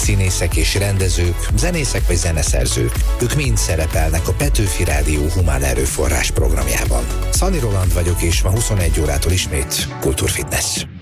színészek és rendezők, zenészek vagy zeneszerzők. Ők mind szerepelnek a Petőfi Rádió Humán Erőforrás programjában. Szani Roland vagyok, és ma 21 órától ismét Kultúrfitness.